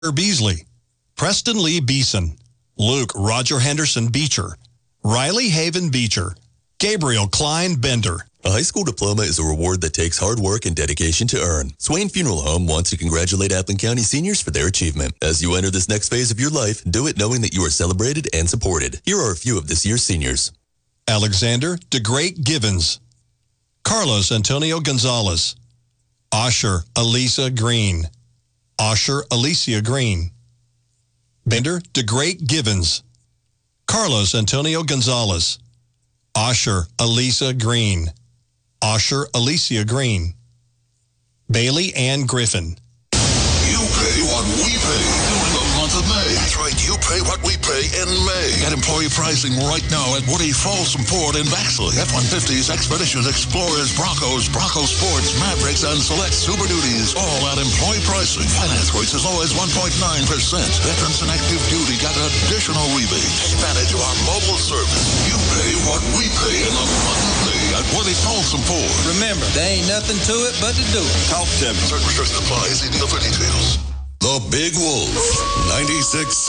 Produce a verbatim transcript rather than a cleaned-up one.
Beasley, Preston Lee Beeson, Luke Roger Henderson Beecher, Riley Haven Beecher, Gabriel Klein Bender. A high school diploma is a reward that takes hard work and dedication to earn. Swain Funeral Home wants to congratulate Appling County seniors for their achievement. As you enter this next phase of your life, do it knowing that you are celebrated and supported. Here are a few of this year's seniors. Alexander DeGreat Givens, Carlos Antonio Gonzalez, Asher Elisa Green, Asher Alicia Green, Bender DeGreat Givens, Carlos Antonio Gonzalez, Asher Elisa Green, Asher Alicia Green, Bailey Ann Griffin. You pay what we pay during the month of May. That's right, you pay what we pay in May. Get employee pricing right now at Woody Folsom Ford in Baxley. F one fifties, Expeditions, Explorers, Broncos, Bronco Sports, Mavericks, and select Super Duties. All at employee pricing. Finance rates as low as one point nine percent. Veterans and active duty got additional rebates. Advantage of our mobile service. You pay what we pay in the month of May at Woody Folsom Ford. Remember, there ain't nothing to it but to do it. Talk to me. Certain restrictions apply. See dealer for details. The Big Wolf, ninety-six.